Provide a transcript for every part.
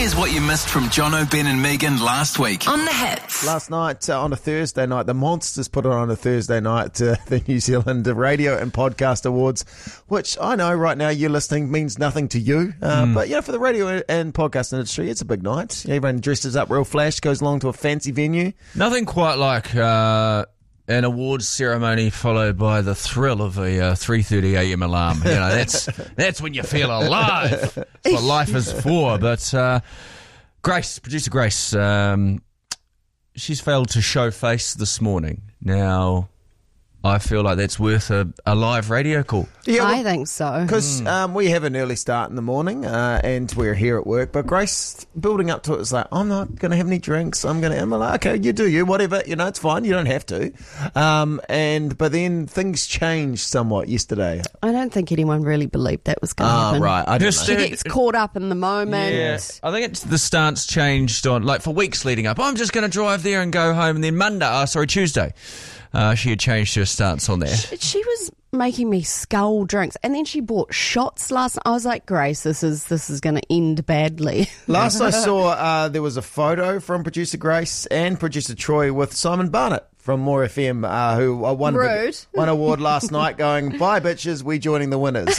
Here's what you missed from Jono, Ben and Megan last week. On the Hits. Last night, on a Thursday night, the Monsters put on a Thursday night, the New Zealand Radio and Podcast Awards, which I know right now you're listening means nothing to you. But, for the radio and podcast industry, it's a big night. Everyone dresses up real flash, goes along to a fancy venue. Nothing quite like an awards ceremony followed by the thrill of a 3:30 a.m. alarm. That's when you feel alive. That's what life is for. But producer Grace, she's failed to show face this morning. Now, I feel like that's worth a live radio call. I think so. Because we have an early start in the morning and we're here at work. But Grace, building up to it, is like, I'm not going to have any drinks. I'm like, okay, you do you, whatever. It's fine. You don't have to. But then things changed somewhat yesterday. I don't think anyone really believed that was going to happen. Right. I don't know. She gets caught up in the moment. Yeah. I think the stance changed on, for weeks leading up. I'm just going to drive there and go home. And then Tuesday. She had changed her stance on that. She was making me scull drinks, and then she bought shots last night. I was like, Grace, this is going to end badly. Last I saw, there was a photo from producer Grace and producer Troy with Simon Barnett from More FM, who won award last night, going, bye bitches, we joining the winners.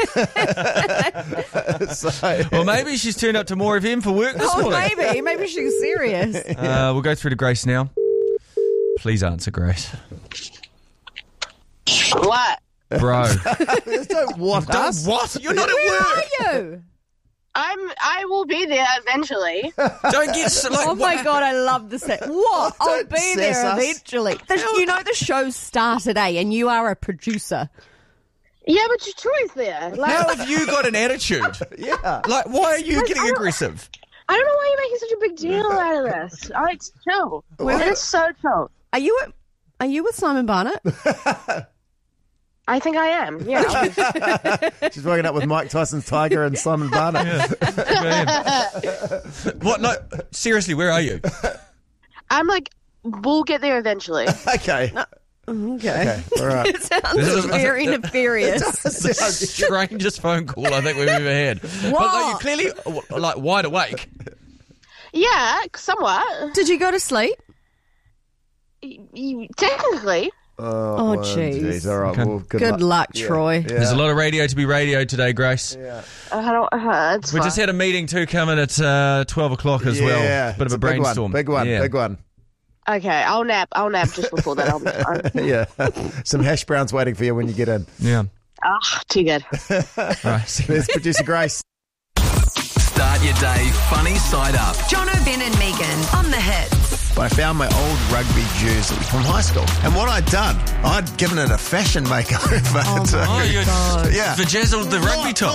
Well, maybe she's turned up to More FM for work this morning. Maybe she's serious. We'll go through to Grace now. Please answer, Grace. What? Bro. Don't what us? What? You're not at Where work. are you? I will be there eventually. Don't get oh my God, I love the set. What? I'll Don't be there sass us. eventually. The show starts today, and you are a producer. Yeah, but your Troy's there. How have you got an attitude? Yeah. Why are you getting aggressive? I don't know why you're making such a big deal out of this. I like to chill. It's so chill. Are you with Simon Barnett? I think I am. Yeah. She's waking up with Mike Tyson's Tiger and Simon Barnett. What? No, seriously, where are you? I'm like, we'll get there eventually. Okay. Okay. All right. It sounds very nefarious. Strangest phone call I think we've ever had. But you clearly wide awake. Yeah, somewhat. Did you go to sleep? Technically. Oh, jeez. All right. Okay. Well, Good luck, Troy. Yeah. There's a lot of radio to be radioed today, Grace. Yeah. It's We fine. just had a meeting too coming at 12 o'clock as well. Bit of a brainstorm. Big one. Yeah. Big one. Okay, I'll nap just before that. I'll be fine. Yeah. Some hash browns waiting for you when you get in. Yeah. Too good. Right. There's producer Grace. Start your day funny side up. Jono, Ben and Megan. On the Hits. I found my old rugby jersey from high school. And what I'd done, I'd given it a fashion makeover. Oh, you Yeah. vajazzled the rugby top.